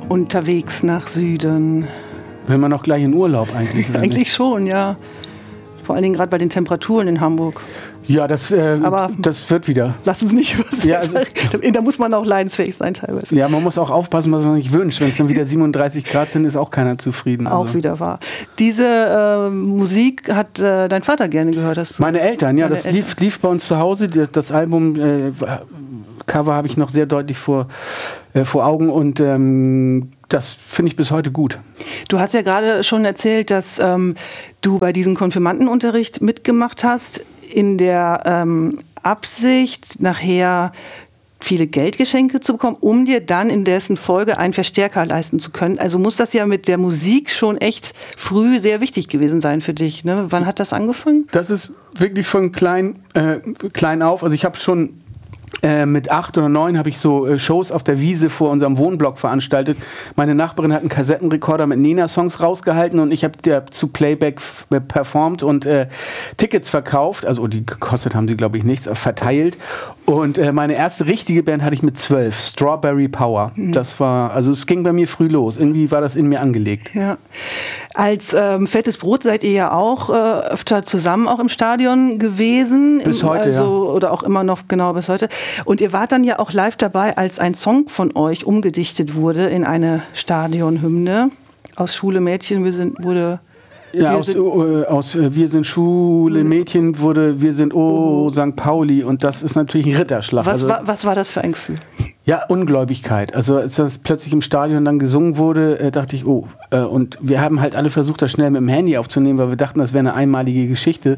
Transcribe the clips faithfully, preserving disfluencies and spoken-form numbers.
unterwegs nach Süden. Will man noch gleich in Urlaub eigentlich? Oder eigentlich nicht? schon, ja. Vor allen Dingen gerade bei den Temperaturen in Hamburg. Ja, das, äh, Aber das wird wieder. Lass uns nicht über ja, also, da muss man auch leidensfähig sein teilweise. Ja, man muss auch aufpassen, was man sich wünscht. Wenn es dann wieder siebenunddreißig Grad sind, ist auch keiner zufrieden. Auch also. wieder wahr. Diese äh, Musik hat äh, dein Vater gerne gehört? Hast du? Meine Eltern, ja. Meine das Eltern. Lief, lief bei uns zu Hause. Das, das Album äh, Cover habe ich noch sehr deutlich vor, äh, vor Augen und ähm, das finde ich bis heute gut. Du hast ja gerade schon erzählt, dass ähm, du bei diesem Konfirmandenunterricht mitgemacht hast, in der ähm, Absicht, nachher viele Geldgeschenke zu bekommen, um dir dann in dessen Folge einen Verstärker leisten zu können. Also muss das ja mit der Musik schon echt früh sehr wichtig gewesen sein für dich. Ne? Wann hat das angefangen? Das ist wirklich von klein, äh, klein auf. Also ich habe schon Äh, mit acht oder neun habe ich so äh, Shows auf der Wiese vor unserem Wohnblock veranstaltet. Meine Nachbarin hat einen Kassettenrekorder mit Nena-Songs rausgehalten und ich habe der zu Playback f- performt und äh, Tickets verkauft. Also die gekostet haben sie, glaube ich, nichts, aber verteilt. Und äh, meine erste richtige Band hatte ich mit zwölf, Strawberry Power. Mhm. Das war, also es ging bei mir früh los. Irgendwie war das in mir angelegt. Ja. Als ähm, Fettes Brot seid ihr ja auch äh, öfter zusammen auch im Stadion gewesen. Bis Im, heute, also, ja. Oder auch immer noch, genau, bis heute. Und ihr wart dann ja auch live dabei, als ein Song von euch umgedichtet wurde in eine Stadionhymne. Aus Schule Mädchen wir sind, wurde... Ja, wir aus, sind, äh, aus äh, Wir sind Schule, Mädchen wurde Wir sind Oh, Sankt Pauli und das ist natürlich ein Ritterschlag. Was, also, war, was war das für ein Gefühl? Ja, Ungläubigkeit. Also als das plötzlich im Stadion dann gesungen wurde, äh, dachte ich, oh. Äh, und wir haben halt alle versucht, das schnell mit dem Handy aufzunehmen, weil wir dachten, das wäre eine einmalige Geschichte.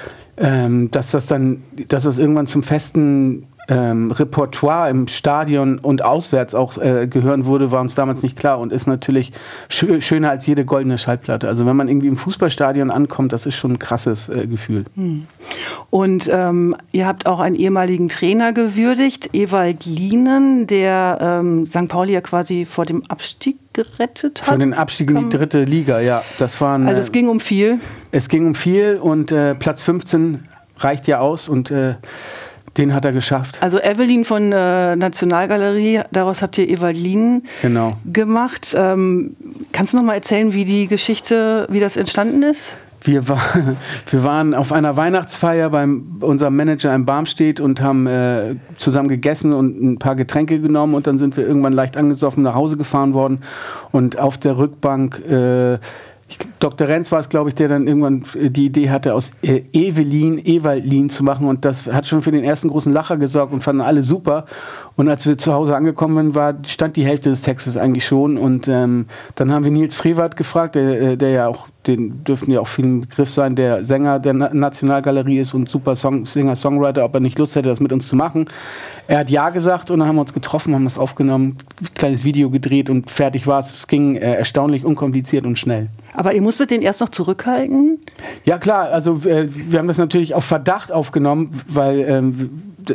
Ähm, dass das dann, dass das irgendwann zum festen ähm, Repertoire im Stadion und auswärts auch äh, gehören würde, war uns damals nicht klar und ist natürlich schö- schöner als jede goldene Schallplatte. Also wenn man irgendwie im Fußballstadion ankommt, das ist schon ein krasses äh, Gefühl. Hm. Und ähm, ihr habt auch einen ehemaligen Trainer gewürdigt, Ewald Lienen, der ähm, Sankt Pauli ja quasi vor dem Abstieg gerettet hat. Vor den Abstieg in die dritte Liga, ja. Das waren, also es ging um viel. Es ging um viel und äh, Platz fünfzehn reicht ja aus und äh, den hat er geschafft. Also Evelyn von äh, Nationalgalerie, daraus habt ihr Ewald Lienen genau. gemacht. Ähm, kannst du noch mal erzählen, wie die Geschichte, wie das entstanden ist? Wir, war, wir waren auf einer Weihnachtsfeier bei unserem Manager in Barmstedt und haben äh, zusammen gegessen und ein paar Getränke genommen und dann sind wir irgendwann leicht angesoffen nach Hause gefahren worden und auf der Rückbank äh, Ich, Doktor Renz war es, glaube ich, der dann irgendwann die Idee hatte, aus äh, Evelyn Ewaldlin zu machen und das hat schon für den ersten großen Lacher gesorgt und fanden alle super. Und als wir zu Hause angekommen waren, stand die Hälfte des Textes eigentlich schon und ähm, dann haben wir Nils Frevert gefragt, der, der ja auch, den dürften ja auch viel im Begriff sein, der Sänger der Na- Nationalgalerie ist und super Song- Singer-Songwriter, ob er nicht Lust hätte, das mit uns zu machen. Er hat ja gesagt und dann haben wir uns getroffen, haben das aufgenommen, ein kleines Video gedreht und fertig war es. Es ging äh, erstaunlich unkompliziert und schnell. Aber ihr musstet den erst noch zurückhalten? Ja klar, also äh, wir haben das natürlich auf Verdacht aufgenommen, weil ähm,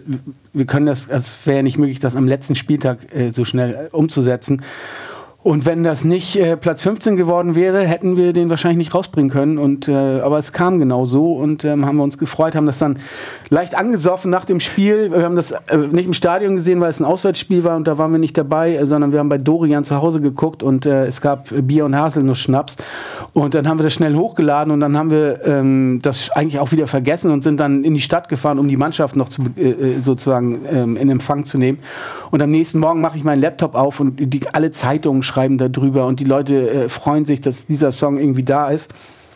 wir können das, es wäre ja nicht möglich, das am letzten Spieltag äh, so schnell äh, umzusetzen. Und wenn das nicht äh, Platz fünfzehn geworden wäre, hätten wir den wahrscheinlich nicht rausbringen können. Und, äh, aber es kam genau so und ähm, haben wir uns gefreut, haben das dann leicht angesoffen nach dem Spiel. Wir haben das äh, nicht im Stadion gesehen, weil es ein Auswärtsspiel war und da waren wir nicht dabei, äh, sondern wir haben bei Dorian zu Hause geguckt und äh, es gab Bier und Haselnuss-Schnaps. Und dann haben wir das schnell hochgeladen und dann haben wir ähm, das eigentlich auch wieder vergessen und sind dann in die Stadt gefahren, um die Mannschaft noch zu, äh, sozusagen ähm, in Empfang zu nehmen. Und am nächsten Morgen mache ich meinen Laptop auf und die, alle Zeitungen schreiben darüber und die Leute äh, freuen sich, dass dieser Song irgendwie da ist.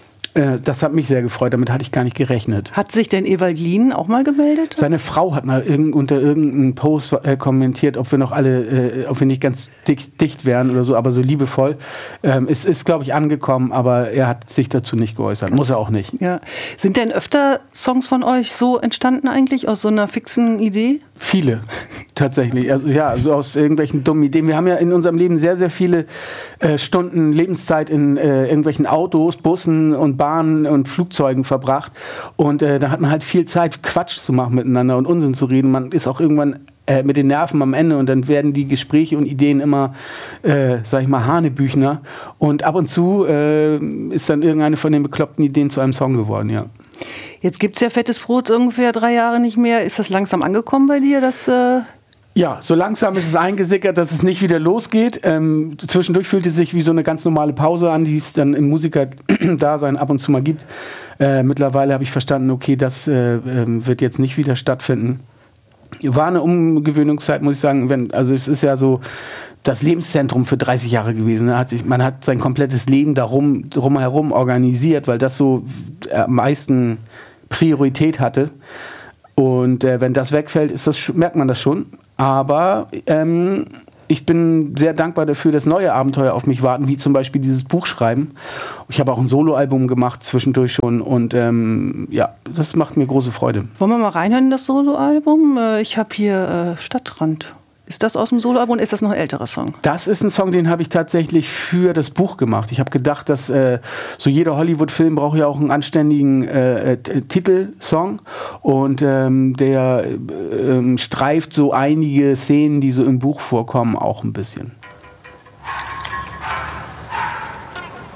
Äh, das hat mich sehr gefreut, damit hatte ich gar nicht gerechnet. Hat sich denn Ewald Lienen auch mal gemeldet? Seine Frau hat mal irg- unter irgendeinem Post äh, kommentiert, ob wir noch alle, äh, ob wir nicht ganz dicht, dicht wären oder so, aber so liebevoll. Ähm, es ist, glaube ich, angekommen, aber er hat sich dazu nicht geäußert. Muss er auch nicht. Ja. Sind denn öfter Songs von euch so entstanden eigentlich, aus so einer fixen Idee? Viele, tatsächlich. Also ja, so aus irgendwelchen dummen Ideen. Wir haben ja in unserem Leben sehr, sehr viele äh, Stunden Lebenszeit in äh, irgendwelchen Autos, Bussen und Bahnen und Flugzeugen verbracht. Und äh, da hat man halt viel Zeit, Quatsch zu machen miteinander und Unsinn zu reden. Man ist auch irgendwann äh, mit den Nerven am Ende und dann werden die Gespräche und Ideen immer, äh, sag ich mal, Hanebüchner. Und ab und zu äh, ist dann irgendeine von den bekloppten Ideen zu einem Song geworden, ja. Jetzt gibt es ja Fettes Brot ungefähr drei Jahre nicht mehr. Ist das langsam angekommen bei dir? Dass, äh Ja, so langsam ist es eingesickert, dass es nicht wieder losgeht. Ähm, zwischendurch fühlte es sich wie so eine ganz normale Pause an, die es dann im Musikerdasein ab und zu mal gibt. Äh, mittlerweile habe ich verstanden, okay, das äh, äh, wird jetzt nicht wieder stattfinden. War eine Umgewöhnungszeit, muss ich sagen. Wenn, also es ist ja so das Lebenszentrum für dreißig Jahre gewesen. Hat sich, man hat sein komplettes Leben darum drumherum organisiert, weil das so am meisten Priorität hatte. Und äh, wenn das wegfällt, ist das, merkt man das schon. Aber ähm, ich bin sehr dankbar dafür, dass neue Abenteuer auf mich warten, wie zum Beispiel dieses Buch schreiben. Ich habe auch ein Soloalbum gemacht zwischendurch schon und ähm, ja, das macht mir große Freude. Wollen wir mal reinhören in das Soloalbum? Ich habe hier äh, Stadtrand. Ist das aus dem Soloalbum oder ist das noch ein älterer Song? Das ist ein Song, den habe ich tatsächlich für das Buch gemacht. Ich habe gedacht, dass äh, so jeder Hollywood-Film braucht ja auch einen anständigen äh, Titelsong. Und ähm, der äh, streift so einige Szenen, die so im Buch vorkommen, auch ein bisschen.